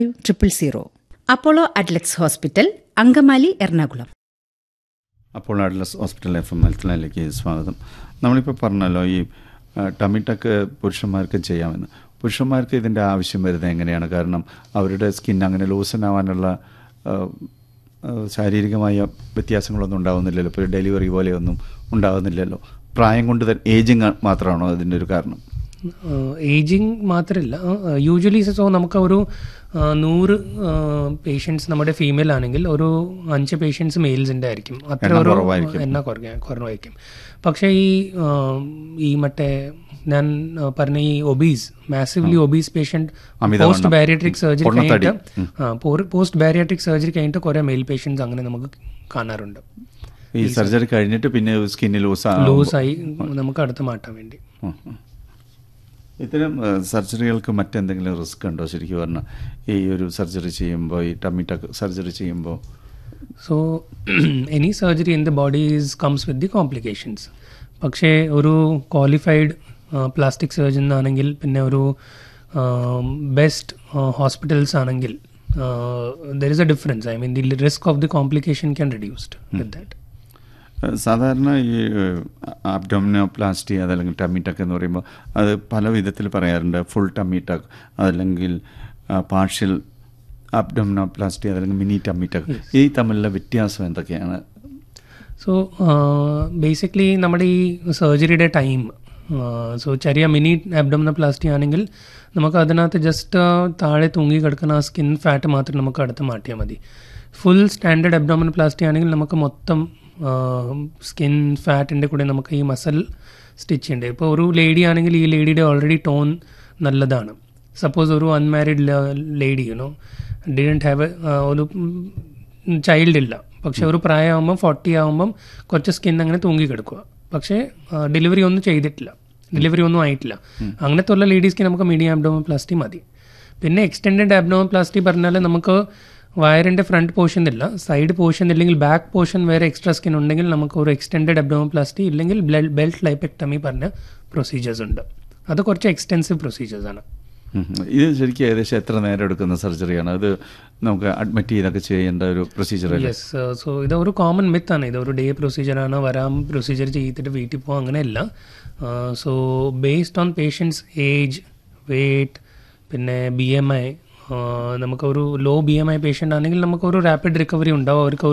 000. Apollo Adlux hospital, Angamaly, Ernakulam. Apollo Adlux hospital FM health ലൈനിലേക്ക് സ്വാഗതം. നമ്മളിപ്പോൾ പറഞ്ഞല്ലോ ഈ ടമ്മി ടക്ക് പുരുഷന്മാർക്ക് ചെയ്യാമെന്ന്. പുരുഷന്മാർക്ക് ഇതിൻ്റെ ആവശ്യം വരുന്നത് എങ്ങനെയാണ്? കാരണം അവരുടെ സ്കിൻ അങ്ങനെ ലൂസനാവാനുള്ള ശാരീരികമായ വ്യത്യാസങ്ങളൊന്നും ഉണ്ടാകുന്നില്ലല്ലോ. ഇപ്പോൾ ഡെലിവറി പോലെയൊന്നും ഉണ്ടാകുന്നില്ലല്ലോ. പ്രായം കൊണ്ട് തന്നെ ഏജിങ് മാത്രമാണോ അതിൻ്റെ ഒരു കാരണം? ഏജിങ് മാത്രമല്ല, യൂഷ്വലി നമുക്ക് ഒരു 100 പേഷ്യൻസ് നമ്മുടെ ഫീമെയിൽ ആണെങ്കിൽ ഒരു 5 പേഷ്യൻസ് മെയിൽസിൻ്റെ ആയിരിക്കും. അത്ര ഒരു എണ്ണ കുറവായിരിക്കും. പക്ഷേ ഈ മറ്റേ ഞാൻ പറഞ്ഞ ഈ obese, massively obese patient post bariatric surgery കഴിഞ്ഞിട്ട് കുറേ മെയിൽ പേഷ്യൻസ് അങ്ങനെ നമുക്ക് കാണാറുണ്ട്. ഈ സർജറി കഴിഞ്ഞിട്ട് പിന്നെ സ്കിന്ന് ലൂസായി നമുക്ക് അടുത്ത് മാറ്റാൻ വേണ്ടി. ഇത്തരം സർജറികൾക്ക് മറ്റെന്തെങ്കിലും റിസ്ക് ഉണ്ടോ ശരിക്കും പറഞ്ഞാൽ ഈ ഒരു സർജറി ചെയ്യുമ്പോൾ, ഈ ടമ്മി ടക്ക് സർജറി ചെയ്യുമ്പോൾ? So any surgery in the body comes with the complications. പക്ഷേ ഒരു ക്വാളിഫൈഡ് പ്ലാസ്റ്റിക് സർജൻ ആണെങ്കിൽ, പിന്നെ ഒരു ബെസ്റ്റ് ഹോസ്പിറ്റൽസ് ആണെങ്കിൽ, there is A difference. I mean the risk of the complication can reduced with that. സാധാരണ ഈ abdominoplasty അതല്ലെങ്കിൽ tummy ടക്ക് എന്ന് പറയുമ്പോൾ അത് പല വിധത്തിൽ പറയാറുണ്ട്. ഫുൾ ടമ്മി ടക്ക്, അതല്ലെങ്കിൽ പാർഷ്യൽ അബ്ഡോമിനോപ്ലാസ്റ്റി, അതല്ലെങ്കിൽ മിനി ടമ്മി ടക്ക്. ഈ തമ്മിലുള്ള വ്യത്യാസം എന്തൊക്കെയാണ്? സോ ബേസിക്കലി നമ്മുടെ ഈ സർജറിയുടെ ടൈം, ചെറിയ മിനി അബ്ഡോമിനോപ്ലാസ്റ്റി ആണെങ്കിൽ നമുക്ക് അതിനകത്ത് ജസ്റ്റ് താഴെ തൂങ്ങി കിടക്കുന്ന ആ സ്കിൻ ഫാറ്റ് മാത്രം നമുക്ക് അടുത്ത് മാറ്റിയാൽ മതി. ഫുൾ സ്റ്റാൻഡേർഡ് അബ്ഡോമിനോപ്ലാസ്റ്റി ആണെങ്കിൽ നമുക്ക് മൊത്തം സ്കിൻ ഫാറ്റിൻ്റെ കൂടെ നമുക്ക് ഈ മസിൽ സ്റ്റിച്ച് ചെയ്യേണ്ടത്. ഇപ്പോൾ ഒരു ലേഡി ആണെങ്കിൽ ഈ ലേഡിയുടെ ഓൾറെഡി ടോൺ നല്ലതാണ്. സപ്പോസ് ഒരു അൺമാരീഡ് ലേഡി ഡിഡൻറ്റ് ഹാവ് ഒരു ചൈൽഡ് ഇല്ല, പക്ഷെ ഒരു പ്രായമാകുമ്പം 40 ആകുമ്പം കുറച്ച് സ്കിൻ അങ്ങനെ തൂങ്ങി കിടക്കുക, പക്ഷേ ഡെലിവറി ഒന്നും ചെയ്തിട്ടില്ല, ഡെലിവറി ഒന്നും ആയിട്ടില്ല. അങ്ങനത്തെ ഉള്ള ലേഡീസ്ക്ക് നമുക്ക് മിനി അബ്ഡോമിനോപ്ലാസ്റ്റി മതി. പിന്നെ എക്സ്റ്റെൻഡഡ് അബ്ഡോമിനോപ്ലാസ്റ്റി പറഞ്ഞാൽ നമുക്ക് വയറിൻ്റെ ഫ്രണ്ട് പോർഷൻ ഇല്ല, സൈഡ് പോർഷൻ ഇല്ലെങ്കിൽ ബാക്ക് പോർഷൻ വേറെ എക്സ്ട്രാ സ്കിൻ ഉണ്ടെങ്കിൽ നമുക്ക് ഒരു എക്സ്റ്റെൻഡഡ് അബ്ഡോമിനോപ്ലാസ്റ്റി ഇല്ലെങ്കിൽ ബെൽറ്റ് ലൈപ്പെക്ടമി പറഞ്ഞ പ്രൊസീജിയേഴ്സ് ഉണ്ട്. അത് കുറച്ച് എക്സ്റ്റെൻസീവ് പ്രൊസീജിയേഴ്സാണ്. ഇത് ശരിക്കും ഏകദേശം എത്ര നേരം എടുക്കുന്ന സർജറിയാണ്? അത് നമുക്ക് അഡ്മിറ്റ് ചെയ്തൊക്കെ ചെയ്യേണ്ട ഒരു പ്രൊസീജിയർ? യെസ്. സോ ഇതൊരു കോമൺ മിത്താണ്. ഇതൊരു ഡേ പ്രൊസീജിയറാണ്, വരാം പ്രൊസീജിയർ ചെയ്തിട്ട് വീട്ടിൽ പോകാം, അങ്ങനെയല്ല. So based on patients age, weight, പിന്നെ BMI. നമുക്കൊരു ലോ BMI പേഷ്യൻ്റ് ആണെങ്കിൽ നമുക്കൊരു റാപ്പിഡ് റിക്കവറി ഉണ്ടാവും. അവർക്ക്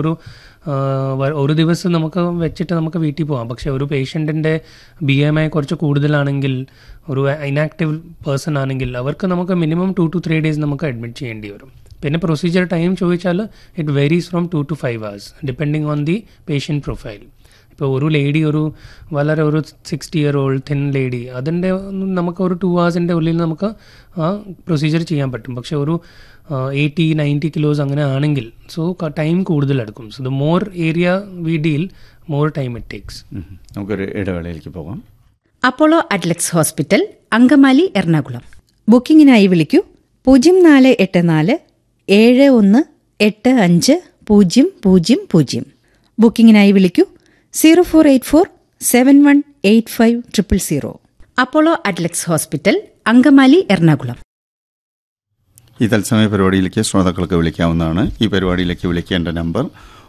ഒരു ദിവസം നമുക്ക് വെച്ചിട്ട് നമുക്ക് വീട്ടിൽ പോകാം. പക്ഷേ ഒരു പേഷ്യൻറ്റിൻ്റെ BMI കുറച്ച് കൂടുതലാണെങ്കിൽ, ഒരു ഇനാക്റ്റീവ് പേഴ്സൺ ആണെങ്കിൽ അവർക്ക് നമുക്ക് മിനിമം 2 to 3 days നമുക്ക് അഡ്മിറ്റ് ചെയ്യേണ്ടി വരും. പിന്നെ പ്രൊസീജിയർ ടൈം ചോദിച്ചാൽ it varies from 2 to 5 hours depending on the patient profile. ഇപ്പോൾ ഒരു ലേഡി ഒരു 60-year-old തിൻ ലേഡി, അതിൻ്റെ നമുക്ക് ഒരു 2 hours ഉള്ളിൽ നമുക്ക് ആ പ്രൊസീജിയർ ചെയ്യാൻ പറ്റും. പക്ഷേ ഒരു 80-90 kilos അങ്ങനെ ആണെങ്കിൽ time കൂടുതലെടുക്കും. So the more area we deal, more time it takes. നമുക്കൊരു ഇടവേളയിലേക്ക് പോകാം. Apollo Adlux hospital, Angamaly, Ernakulam. ബുക്കിങ്ങിനായി വിളിക്കൂ 0484 718500. ബുക്കിങ്ങിനായി വിളിക്കൂ 0484 718500. Apollo Adlux hospital, Angamaly, Ernakulam. ഈ തത്സമയ പരിപാടിയിലേക്ക് ശ്രോതാക്കൾക്ക് വിളിക്കാവുന്നതാണ്. ഈ പരിപാടിയിലേക്ക് വിളിക്കേണ്ട നമ്പർ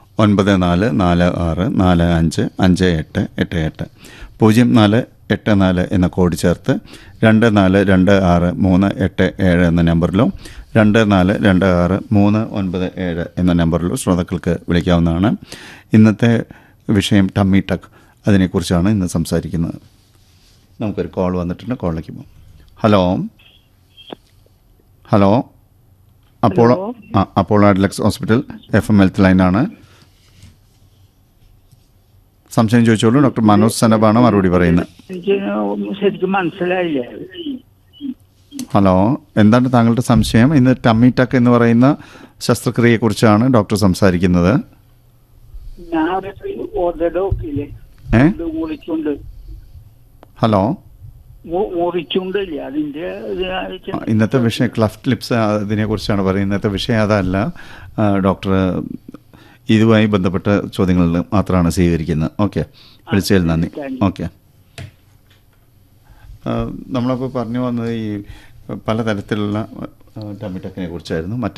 9445455888 0484 എന്ന കോഡ് ചേർത്ത് 242638 എന്ന നമ്പറിലോ 242639 എന്ന നമ്പറിലോ ശ്രോതാക്കൾക്ക് വിളിക്കാവുന്നതാണ്. ഇന്നത്തെ വിഷയം ടമ്മി ടക്ക്, അതിനെക്കുറിച്ചാണ് ഇന്ന് സംസാരിക്കുന്നത്. നമുക്കൊരു കോൾ വന്നിട്ടുണ്ട്, കോളിലേക്ക് പോകും. Hello hello Apollo Adlux hospital FM health ലൈനാണ്. സംശയം ചോദിച്ചോളൂ. ഡോക്ടർ മനോജ് സനബാണ് മറുപടി പറയുന്നത്. ശരിക്കും മനസ്സിലായില്ല. ഹലോ, എന്താണ് താങ്കളുടെ സംശയം? ഇന്ന് ടമ്മി ടക്ക് എന്ന് പറയുന്ന ശസ്ത്രക്രിയയെക്കുറിച്ചാണ് ഡോക്ടർ സംസാരിക്കുന്നത്. ഹലോ, ഇന്നത്തെ വിഷയം ക്ലഫ്റ്റ് ലിപ്സ്, അതിനെ കുറിച്ചാണ് പറയുന്നത്. ഇന്നത്തെ വിഷയം അതല്ല. ഡോക്ടർ ഇതുമായി ബന്ധപ്പെട്ട ചോദ്യങ്ങളിൽ മാത്രമാണ് സ്വീകരിക്കുന്നത്. ഓക്കെ, വിളിച്ചതിൽ നന്ദി. ഓക്കെ, നമ്മളപ്പോൾ പറഞ്ഞു വന്നത് ഈ പലതരത്തിലുള്ള ടമ്മി ടക്കിനെ കുറിച്ചായിരുന്നു.